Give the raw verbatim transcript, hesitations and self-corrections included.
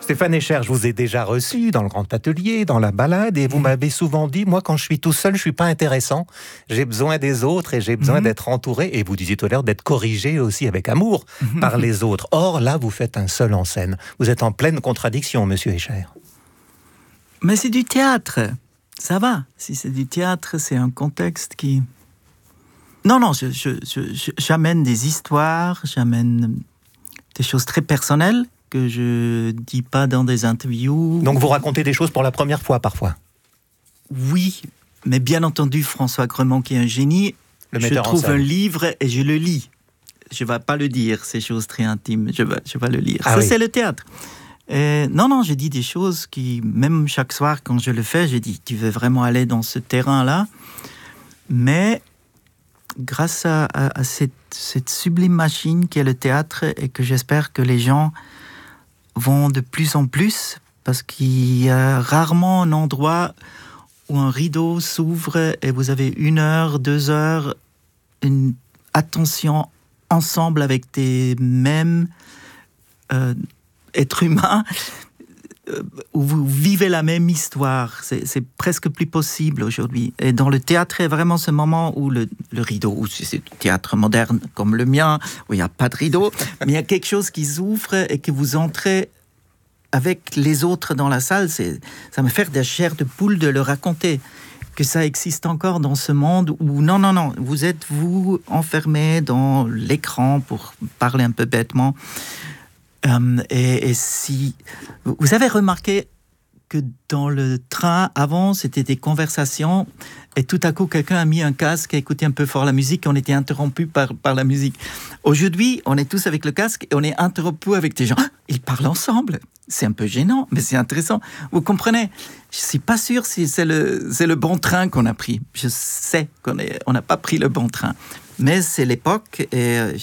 Stéphane Escher, je vous ai déjà reçu dans le grand atelier, dans la balade, et vous m'avez souvent dit, moi quand je suis tout seul, je suis pas intéressant, j'ai besoin des autres et j'ai besoin mmh. d'être entouré, et vous disiez tout à l'heure d'être corrigé aussi avec amour mmh. par les autres. Or là, vous faites un seul en scène. Vous êtes en pleine contradiction, monsieur Escher. Mais c'est du théâtre, ça va. Si c'est du théâtre, c'est un contexte qui... Non, non, je, je, je, j'amène des histoires, j'amène des choses très personnelles, que je dis pas dans des interviews. Donc vous racontez des choses pour la première fois parfois? Oui, mais bien entendu, François Gremont, qui est un génie, le je trouve un livre et je le lis. Je ne vais pas le dire, ces choses très intimes, je vais, je vais le lire. Ah Ça, oui. c'est le théâtre. Et non, non, je dis des choses qui, même chaque soir, quand je le fais, je dis, tu veux vraiment aller dans ce terrain-là? Mais grâce à, à, à cette, cette sublime machine qui est le théâtre, et que j'espère que les gens vont de plus en plus, parce qu'il y a rarement un endroit où un rideau s'ouvre et vous avez une heure, deux heures, une attention ensemble avec des mêmes euh, êtres humains, euh, où vous vivez la même histoire. C'est, c'est presque plus possible aujourd'hui. Et dans le théâtre, il y a vraiment ce moment où le, le rideau, où c'est un théâtre moderne comme le mien, où il n'y a pas de rideau, mais il y a quelque chose qui s'ouvre et que vous entrez avec les autres dans la salle. C'est, ça me fait de la chair de poule de le raconter, que ça existe encore dans ce monde où, non, non, non, vous êtes, vous, enfermés dans l'écran, pour parler un peu bêtement. Euh, et, et si... Vous avez remarqué que dans le train, avant, c'était des conversations, et tout à coup, quelqu'un a mis un casque et écouté un peu fort la musique, et on était interrompu par, par la musique. Aujourd'hui, on est tous avec le casque, et on est interrompu avec des gens. Ils parlent ensemble. C'est un peu gênant, mais c'est intéressant. Vous comprenez? Je ne suis pas sûr si c'est le, c'est le bon train qu'on a pris. Je sais qu'on est, on n'a pas pris le bon train. Mais c'est l'époque, et